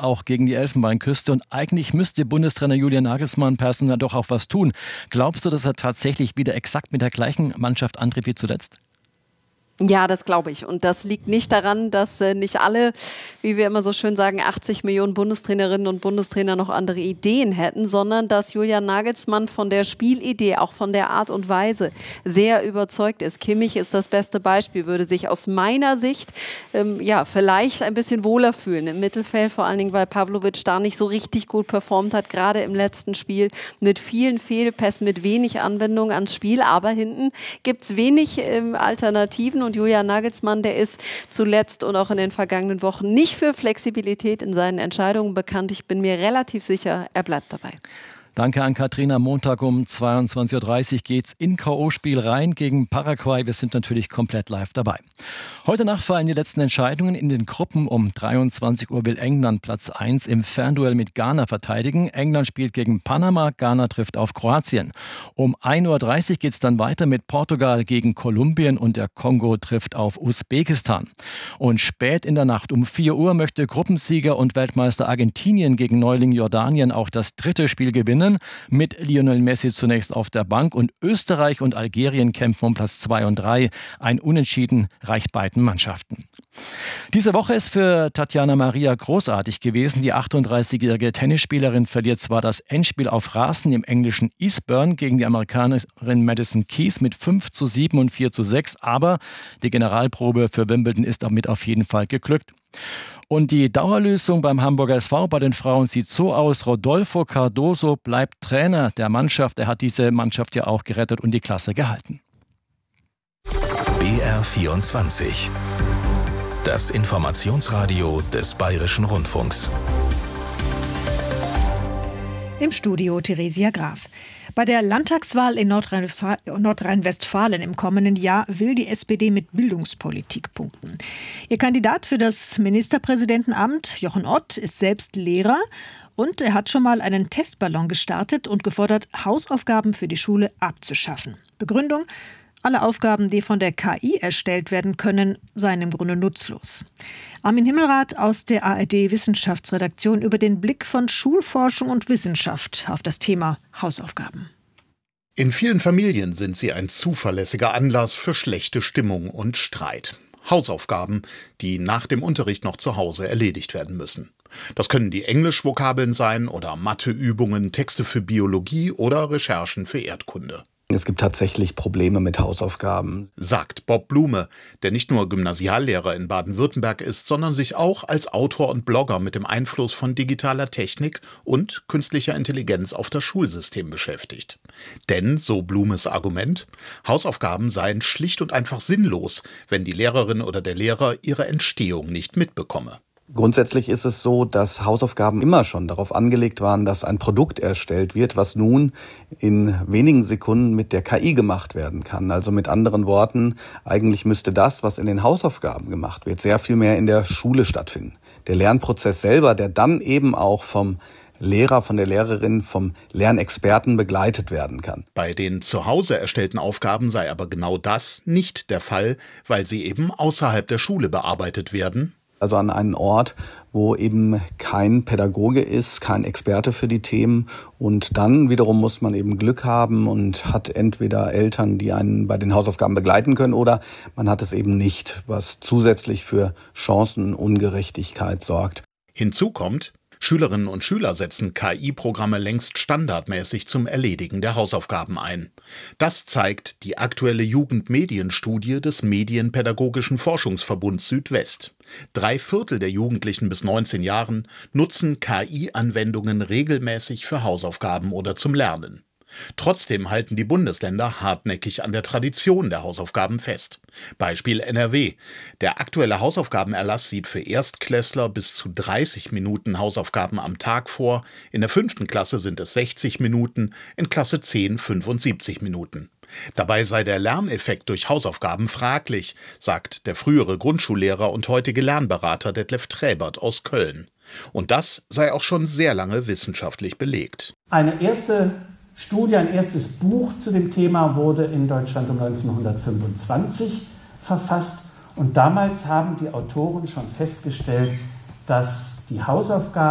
auch gegen die Elfenbeinküste. Und eigentlich müsste Bundestrainer Julian Nagelsmann personell doch auch was tun. Glaubst du, dass er tatsächlich wieder exakt mit der gleichen Mannschaft antritt wie zuletzt? Ja, das glaube ich. Und das liegt nicht daran, dass nicht alle, wie wir immer so schön sagen, 80 Millionen Bundestrainerinnen und Bundestrainer noch andere Ideen hätten, sondern dass Julian Nagelsmann von der Spielidee, auch von der Art und Weise sehr überzeugt ist. Kimmich ist das beste Beispiel, würde sich aus meiner Sicht vielleicht ein bisschen wohler fühlen im Mittelfeld, vor allen Dingen, weil Pavlovic da nicht so richtig gut performt hat, gerade im letzten Spiel mit vielen Fehlpässen, mit wenig Anwendung ans Spiel. Aber hinten gibt es wenig Alternativen. Und Julian Nagelsmann, der ist zuletzt und auch in den vergangenen Wochen nicht für Flexibilität in seinen Entscheidungen bekannt. Ich bin mir relativ sicher, er bleibt dabei. Danke an Katrina. Montag um 22.30 Uhr geht's in K.O.-Spiel rein gegen Paraguay. Wir sind natürlich komplett live dabei. Heute Nacht fallen die letzten Entscheidungen in den Gruppen. Um 23 Uhr will England Platz 1 im Fernduell mit Ghana verteidigen. England spielt gegen Panama, Ghana trifft auf Kroatien. Um 1.30 Uhr geht's dann weiter mit Portugal gegen Kolumbien und der Kongo trifft auf Usbekistan. Und spät in der Nacht um 4 Uhr möchte Gruppensieger und Weltmeister Argentinien gegen Neuling Jordanien auch das dritte Spiel gewinnen. Mit Lionel Messi zunächst auf der Bank und Österreich und Algerien kämpfen um Platz 2 und 3. Ein Unentschieden reicht beiden Mannschaften. Diese Woche ist für Tatjana Maria großartig gewesen. Die 38-jährige Tennisspielerin verliert zwar das Endspiel auf Rasen im englischen Eastbourne gegen die Amerikanerin Madison Keys mit 5:7 und 4:6, aber die Generalprobe für Wimbledon ist damit auf jeden Fall geglückt. Und die Dauerlösung beim Hamburger SV bei den Frauen sieht so aus: Rodolfo Cardoso bleibt Trainer der Mannschaft. Er hat diese Mannschaft ja auch gerettet und die Klasse gehalten. BR24. Das Informationsradio des Bayerischen Rundfunks. Im Studio Theresia Graf. Bei der Landtagswahl in Nordrhein-Westfalen im kommenden Jahr will die SPD mit Bildungspolitik punkten. Ihr Kandidat für das Ministerpräsidentenamt, Jochen Ott, ist selbst Lehrer und er hat schon mal einen Testballon gestartet und gefordert, Hausaufgaben für die Schule abzuschaffen. Begründung: alle Aufgaben, die von der KI erstellt werden können, seien im Grunde nutzlos. Armin Himmelrath aus der ARD-Wissenschaftsredaktion über den Blick von Schulforschung und Wissenschaft auf das Thema Hausaufgaben. In vielen Familien sind sie ein zuverlässiger Anlass für schlechte Stimmung und Streit. Hausaufgaben, die nach dem Unterricht noch zu Hause erledigt werden müssen. Das können die Englischvokabeln sein oder Matheübungen, Texte für Biologie oder Recherchen für Erdkunde. Es gibt tatsächlich Probleme mit Hausaufgaben, sagt Bob Blume, der nicht nur Gymnasiallehrer in Baden-Württemberg ist, sondern sich auch als Autor und Blogger mit dem Einfluss von digitaler Technik und künstlicher Intelligenz auf das Schulsystem beschäftigt. Denn, so Blumes Argument, Hausaufgaben seien schlicht und einfach sinnlos, wenn die Lehrerin oder der Lehrer ihre Entstehung nicht mitbekomme. Grundsätzlich ist es so, dass Hausaufgaben immer schon darauf angelegt waren, dass ein Produkt erstellt wird, was nun in wenigen Sekunden mit der KI gemacht werden kann. Also mit anderen Worten, eigentlich müsste das, was in den Hausaufgaben gemacht wird, sehr viel mehr in der Schule stattfinden. Der Lernprozess selber, der dann eben auch vom Lehrer, von der Lehrerin, vom Lernexperten begleitet werden kann. Bei den zu Hause erstellten Aufgaben sei aber genau das nicht der Fall, weil sie eben außerhalb der Schule bearbeitet werden. Also an einen Ort, wo eben kein Pädagoge ist, kein Experte für die Themen. Und dann wiederum muss man eben Glück haben und hat entweder Eltern, die einen bei den Hausaufgaben begleiten können, oder man hat es eben nicht, was zusätzlich für Chancenungerechtigkeit sorgt. Hinzu kommt: Schülerinnen und Schüler setzen KI-Programme längst standardmäßig zum Erledigen der Hausaufgaben ein. Das zeigt die aktuelle Jugendmedienstudie des Medienpädagogischen Forschungsverbunds Südwest. 3/4 der Jugendlichen bis 19 Jahren nutzen KI-Anwendungen regelmäßig für Hausaufgaben oder zum Lernen. Trotzdem halten die Bundesländer hartnäckig an der Tradition der Hausaufgaben fest. Beispiel NRW. Der aktuelle Hausaufgabenerlass sieht für Erstklässler bis zu 30 Minuten Hausaufgaben am Tag vor. In der 5. Klasse sind es 60 Minuten, in Klasse 10 75 Minuten. Dabei sei der Lerneffekt durch Hausaufgaben fraglich, sagt der frühere Grundschullehrer und heutige Lernberater Detlef Träbert aus Köln. Und das sei auch schon sehr lange wissenschaftlich belegt. Eine erste Studie, ein erstes Buch zu dem Thema wurde in Deutschland um 1925 verfasst. Und damals haben die Autoren schon festgestellt, dass die Hausaufgaben